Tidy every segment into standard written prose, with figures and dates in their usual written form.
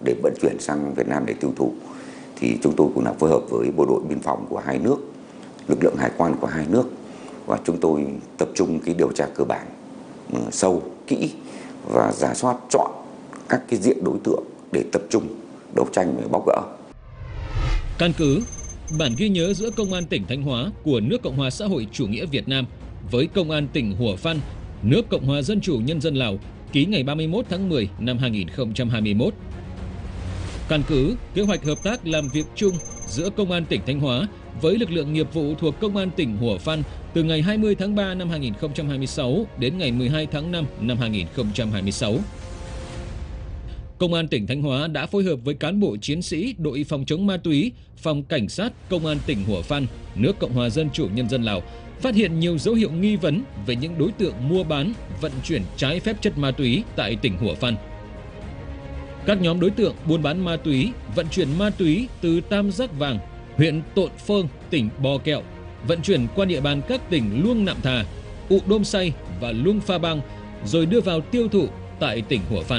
để vận chuyển sang Việt Nam để tiêu thụ. Thì chúng tôi cũng đã phối hợp với bộ đội biên phòng của hai nước, lực lượng hải quan của hai nước, và chúng tôi tập trung cái điều tra cơ bản sâu, kỹ và rà soát chọn các cái diện đối tượng để tập trung đấu tranh và bóc gỡ. Căn cứ bản ghi nhớ giữa Công an tỉnh Thanh Hóa của nước Cộng hòa Xã hội Chủ nghĩa Việt Nam với Công an tỉnh Hủa Phăn, nước Cộng hòa Dân chủ Nhân dân Lào ký ngày 31 tháng 10 năm 2021. Căn cứ kế hoạch hợp tác làm việc chung giữa Công an tỉnh Thanh Hóa với lực lượng nghiệp vụ thuộc Công an tỉnh Hủa Phăn từ ngày 20 tháng 3 năm 2026 đến ngày 12 tháng 5 năm 2026. Công an tỉnh Thanh Hóa đã phối hợp với cán bộ chiến sĩ đội phòng chống ma túy, phòng cảnh sát Công an tỉnh Hủa Phăn, nước Cộng hòa Dân chủ Nhân dân Lào, phát hiện nhiều dấu hiệu nghi vấn về những đối tượng mua bán, vận chuyển trái phép chất ma túy tại tỉnh Hủa Phăn. Các nhóm đối tượng buôn bán ma túy, vận chuyển ma túy từ Tam Giác Vàng, huyện Tộn Phơn, tỉnh Bò Kẹo, vận chuyển qua địa bàn các tỉnh Luông Nạm Thà, Ụ Đôm Say và Luông Pha Bang, rồi đưa vào tiêu thụ tại tỉnh Hủa Phăn.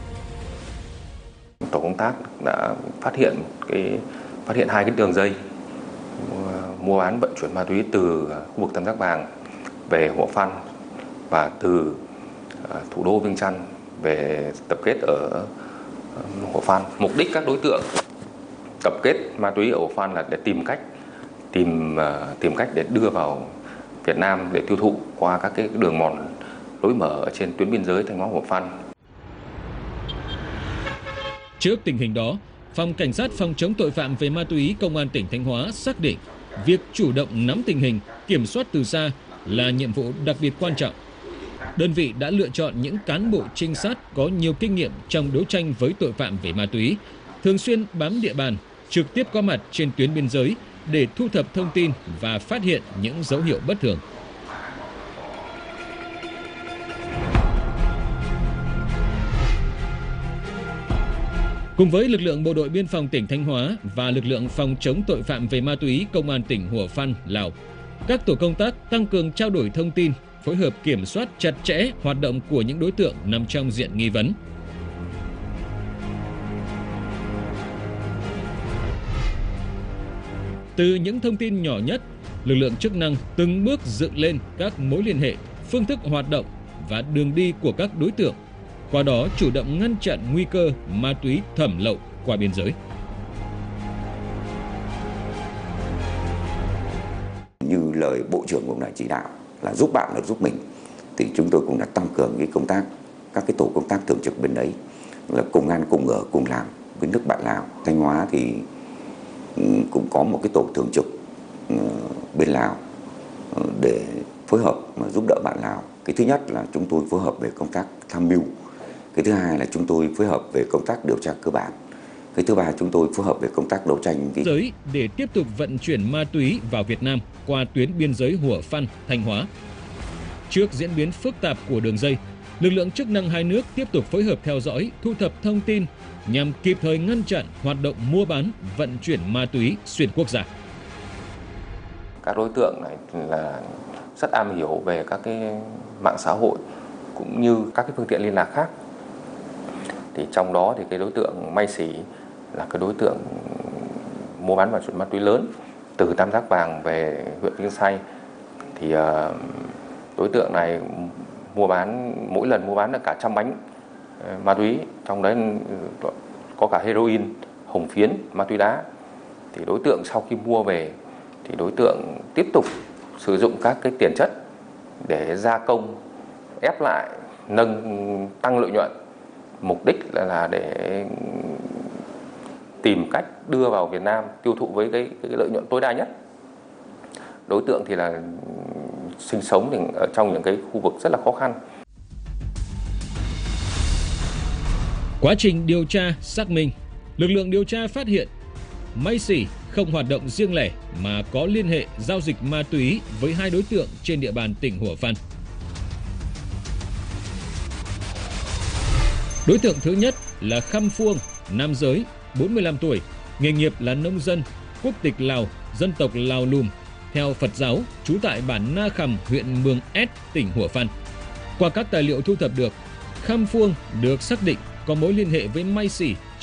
Tổ công tác đã phát hiện hai cái đường dây mua bán vận chuyển ma túy từ khu vực Tam Giác Vàng về Hủa Phăn và từ thủ đô Viêng Chăn về tập kết ở Hủa Phăn. Mục đích các đối tượng tập kết ma túy ở Hủa Phăn là để tìm cách để đưa vào Việt Nam để tiêu thụ qua các cái đường mòn lối mở ở trên tuyến biên giới Thanh Hóa Hủa Phăn. Trước tình hình đó, Phòng Cảnh sát phòng chống tội phạm về ma túy Công an tỉnh Thanh Hóa xác định việc chủ động nắm tình hình, kiểm soát từ xa là nhiệm vụ đặc biệt quan trọng. Đơn vị đã lựa chọn những cán bộ trinh sát có nhiều kinh nghiệm trong đấu tranh với tội phạm về ma túy, thường xuyên bám địa bàn, trực tiếp có mặt trên tuyến biên giới để thu thập thông tin và phát hiện những dấu hiệu bất thường. Cùng với lực lượng bộ đội biên phòng tỉnh Thanh Hóa và lực lượng phòng chống tội phạm về ma túy Công an tỉnh Hủa Phăn, Lào, các tổ công tác tăng cường trao đổi thông tin, phối hợp kiểm soát chặt chẽ hoạt động của những đối tượng nằm trong diện nghi vấn. Từ những thông tin nhỏ nhất, lực lượng chức năng từng bước dựng lên các mối liên hệ, phương thức hoạt động và đường đi của các đối tượng, qua đó chủ động ngăn chặn nguy cơ ma túy thẩm lậu qua biên giới. Như lời Bộ trưởng cũng đã chỉ đạo là giúp bạn là giúp mình, thì chúng tôi cũng đã tăng cường cái công tác, các cái tổ công tác thường trực bên đấy là cùng ăn cùng ở cùng làm với nước bạn Lào. Thanh Hóa thì cũng có một cái tổ thường trực bên Lào để phối hợp giúp đỡ bạn Lào. Cái thứ nhất là chúng tôi phối hợp về công tác tham mưu. Cái thứ hai là chúng tôi phối hợp về công tác điều tra cơ bản. Cái thứ ba chúng tôi phối hợp về công tác đấu tranh giới để tiếp tục vận chuyển ma túy vào Việt Nam qua tuyến biên giới Hủa Phăn, Thanh Hóa. Trước diễn biến phức tạp của đường dây, lực lượng chức năng hai nước tiếp tục phối hợp theo dõi, thu thập thông tin nhằm kịp thời ngăn chặn hoạt động mua bán, vận chuyển ma túy xuyên quốc gia. Các đối tượng này là rất am hiểu về các cái mạng xã hội cũng như các cái phương tiện liên lạc khác. Thì trong đó thì cái đối tượng May Sỉ là cái đối tượng mua bán vận chuyển ma túy lớn từ Tam Giác Vàng về huyện Viêng Chăn. Thì đối tượng này mỗi lần mua bán được cả 100 bánh ma túy, trong đấy có cả heroin, hồng phiến, ma túy đá. Thì đối tượng sau khi mua về thì đối tượng tiếp tục sử dụng các cái tiền chất để gia công, ép lại, tăng lợi nhuận. Mục đích là để tìm cách đưa vào Việt Nam tiêu thụ với cái lợi nhuận tối đa nhất. Đối tượng thì là sinh sống thì ở trong những cái khu vực rất là khó khăn. Quá trình điều tra xác minh, lực lượng điều tra phát hiện May Sỉ không hoạt động riêng lẻ mà có liên hệ giao dịch ma túy với hai đối tượng trên địa bàn tỉnh Hủa Phăn. Đối tượng thứ nhất là Khăm Phuong, nam giới, 45 tuổi, nghề nghiệp là nông dân, quốc tịch Lào, dân tộc Lào Lùm, theo Phật giáo, trú tại bản Na Khầm, huyện Mường Ét, tỉnh Hủa Phăn. Qua các tài liệu thu thập được, Khăm Phuong được xác định có mối liên hệ với May Sỉ